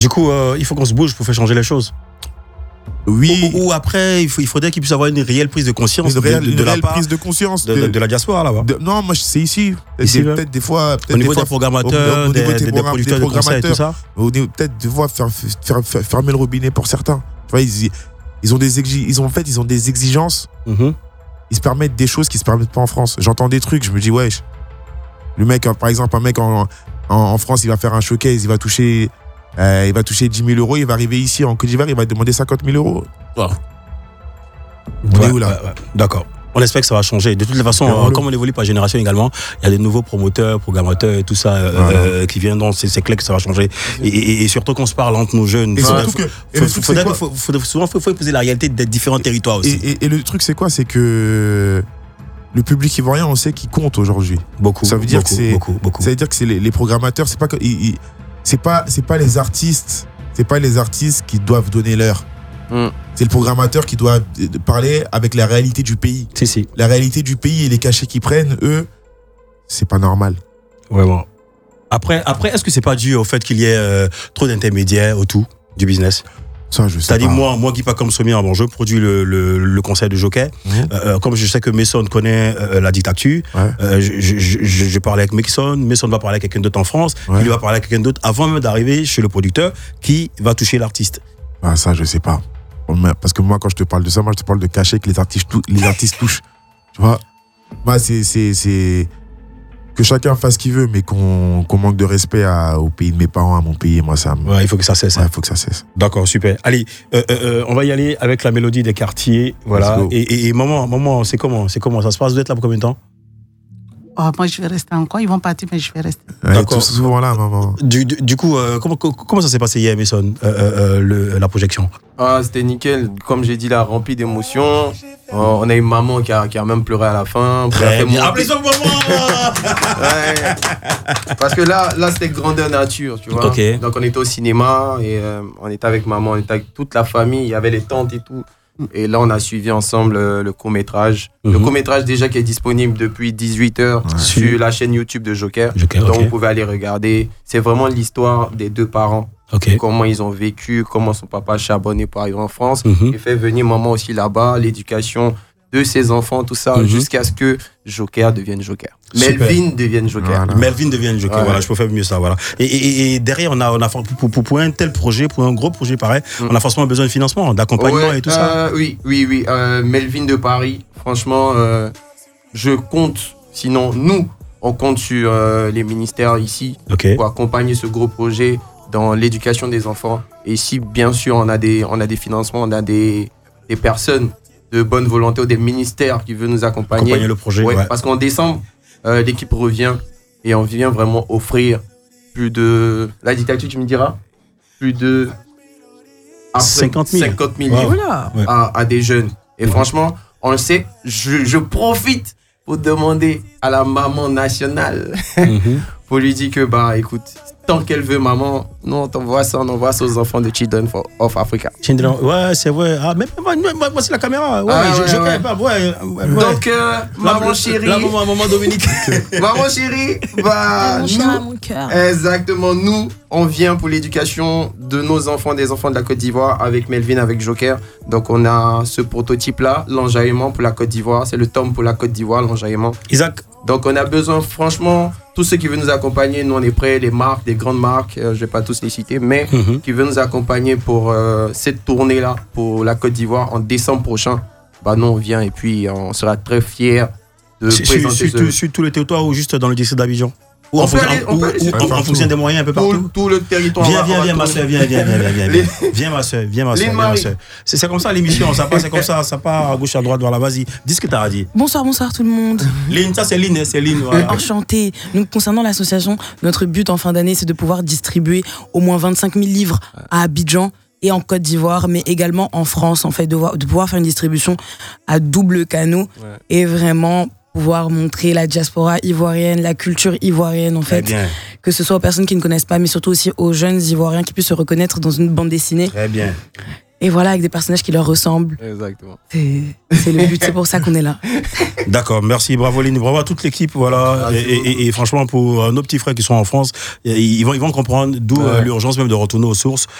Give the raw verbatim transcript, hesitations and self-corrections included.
Du coup, euh, il faut qu'on se bouge pour faire changer les choses. Oui. Ou, ou après, il, faut, il faudrait qu'il puisse avoir une réelle prise de conscience Une réelle, de, de, de une la réelle part prise de conscience de, de, de la diaspora là-bas. De, non, moi c'est ici. Ici, peut-être des fois, peut-être au niveau des, fois, des programmateurs, au, au des, niveau des, des, des producteurs des de conseils, tout ça. Au niveau, peut-être des fois faire, faire, faire, fermer le robinet pour certains. Tu vois, ils, ils ont des exi- ils ont en fait, ils ont des exigences. Mm-hmm. Ils se permettent des choses qui se permettent pas en France. J'entends des trucs, je me dis wesh. Le mec, par exemple, un mec en, en, en France, il va faire un showcase, il va toucher, euh, il va toucher dix mille euros, il va arriver ici en Côte d'Ivoire, il va demander cinquante mille euros. Ouais. On ouais, est où là? ouais, ouais. D'accord. On espère que ça va changer. De toutes les façons, euh, comme on évolue par génération également, il y a des nouveaux promoteurs, programmateurs et tout ça euh, voilà. euh, qui viendront. C'est, c'est clair que ça va changer. Et, et, et surtout qu'on se parle entre nos jeunes. Et faudrait, surtout que, faut, et le truc, faudrait, c'est quoi faut, faut, souvent, il faut, faut épouser la réalité des différents territoires aussi. Et, et, et le truc, c'est quoi? C'est que le public ivoirien, on sait qu'il compte aujourd'hui. Beaucoup. Ça veut dire beaucoup, que c'est, beaucoup, beaucoup. ça veut dire que c'est les, les programmateurs, c'est pas que, ils, ils, c'est pas, c'est pas les artistes, c'est pas les artistes qui doivent donner l'heure. Mm. C'est le programmateur qui doit parler avec la réalité du pays. Si, si. La réalité du pays et les cachets qu'ils prennent, eux, c'est pas normal. Vraiment. Après, après, est-ce que c'est pas dû au fait qu'il y ait euh, trop d'intermédiaires autour du business? Ça, je sais C'est-à-dire, pas. moi, moi qui pas comme Somier, bon, je produis le, le, le conseil de Joker. Mmh. Euh, comme je sais que Mason connaît euh, la dictature, ouais. euh, je, je, je, je parle avec Mason, Mason va parler avec quelqu'un d'autre en France, ouais. Il va parler avec quelqu'un d'autre avant même d'arriver chez le producteur qui va toucher l'artiste. Ah, ça, je sais pas. Parce que moi, quand je te parle de ça, moi, je te parle de cachet que les artistes, les artistes touchent. Tu vois? Moi, c'est, c'est, c'est que chacun fasse ce qu'il veut, mais qu'on, qu'on manque de respect à, au pays de mes parents, à mon pays. Moi, ça. Ouais, il faut que ça cesse. Ouais, il faut que ça cesse. D'accord, super. Allez, euh, euh, on va y aller avec la mélodie des quartiers. Voilà. Et, et, et maman, maman, c'est comment, c'est comment ça se passe? Vous êtes là pour combien de temps? Oh, moi, je vais rester encore. Ils vont partir, mais je vais rester. Ouais, d'accord. Souvent là, maman. Du, du, du coup, euh, comment, comment ça s'est passé hier, Mason, euh, euh, le, la projection? Ah, c'était nickel. Comme j'ai dit là, rempli d'émotions. Oh, on a une maman qui a, qui a même pleuré à la fin. Très bien. Applaudissements pour maman. Ouais. Parce que là, là, c'était grandeur nature, tu vois. Okay. Donc, on était au cinéma et euh, on était avec maman, on était avec toute la famille. Il y avait les tantes et tout. Et là, on a suivi ensemble euh, le court-métrage. Mm-hmm. Le court-métrage déjà qui est disponible depuis dix-huit heures ouais. sur la chaîne YouTube de Joker. Joker donc, okay. vous pouvez aller regarder. C'est vraiment l'histoire des deux parents. Okay. Comment ils ont vécu, comment son papa charbonnait pour arriver en France. Mm-hmm. Il fait venir maman aussi là-bas, l'éducation de ses enfants, tout ça, mm-hmm. jusqu'à ce que Joker devienne Joker. Super. Melvin devienne Joker. Voilà. Melvin devienne Joker, ouais. Voilà, je peux faire mieux ça, voilà. Et, et, et derrière, on a, on a pour, pour, pour un tel projet, pour un gros projet pareil, mm. on a forcément besoin de financement, d'accompagnement ouais, et tout euh, ça. Oui, oui, oui. Euh, Melvin de Paris, franchement, euh, je compte, sinon nous, on compte sur euh, les ministères ici okay. pour accompagner ce gros projet dans l'éducation des enfants. Et si, bien sûr, on a des, on a des financements, on a des, des personnes de bonne volonté ou des ministères qui veulent nous accompagner. Accompagner le projet, ouais, ouais. Parce qu'en décembre, euh, l'équipe revient et on vient vraiment offrir plus de... La dictature, tu me diras Plus de... cinquante mille cinquante millions wow. à, à des jeunes. Et ouais. franchement, on le sait, je, je profite pour demander à la maman nationale mm-hmm. pour lui dire que, bah, écoute, tant qu'elle veut, maman, nous, on t'envoie ça, on envoie ça aux enfants de Children for, of Africa. Children, ouais, c'est vrai. Ah, mais moi, moi, moi c'est la caméra. Ouais, ah, je, ouais, je ouais. pas. Ouais, ouais, Donc, euh, maman la, chérie. La maman, maman Dominique. Maman chérie, bah, mon nous, cher à mon cœur. Exactement, nous, on vient pour l'éducation de nos enfants, des enfants de la Côte d'Ivoire, avec Melvin, avec Joker. Donc, on a ce prototype-là, l'enjaillement pour la Côte d'Ivoire. C'est le tome pour la Côte d'Ivoire, l'enjaillement. Isaac. Donc, on a besoin, franchement, tous ceux qui veulent nous accompagner, nous, on est prêts, les marques, des grandes marques, euh, je ne vais pas tous les citer, mais mm-hmm. qui veulent nous accompagner pour euh, cette tournée-là, pour la Côte d'Ivoire, en décembre prochain. Bah, nous, on vient et puis on sera très fiers de c'est, présenter sur, ce... sur, sur tous les territoires ou juste dans le district d'Abidjan? Ou on en, peut fonction, aller, on ou, peut aller, ou, en, en fonction des moyens un peu partout. Tout, tout le territoire. Viens, viens, viens, ma soeur, viens, viens, viens, viens, viens, viens, ma soeur, viens, ma soeur, viens, ma soeur. C'est, c'est comme ça l'émission, ça passe, c'est comme ça, ça part à gauche, à droite, voilà, vas-y, dis ce que t'as à dire. Bonsoir, bonsoir tout le monde. Lynn, ça c'est Lynn, c'est Lynn. Voilà. Enchantée. Donc, concernant l'association, notre but en fin d'année, c'est de pouvoir distribuer au moins vingt-cinq mille livres à Abidjan et en Côte d'Ivoire, mais également en France, en fait, de, voir, de pouvoir faire une distribution à double canot ouais. et vraiment pouvoir montrer la diaspora ivoirienne, la culture ivoirienne en fait, que ce soit aux personnes qui ne connaissent pas, mais surtout aussi aux jeunes ivoiriens qui puissent se reconnaître dans une bande dessinée. Très bien. Et voilà, avec des personnages qui leur ressemblent. Exactement. C'est, c'est le but, c'est pour ça qu'on est là. D'accord, merci, bravo Lénie, bravo à toute l'équipe, voilà. Et, et, et franchement, pour nos petits frères qui sont en France, ils vont, ils vont comprendre d'où ouais. euh, l'urgence même de retourner aux sources.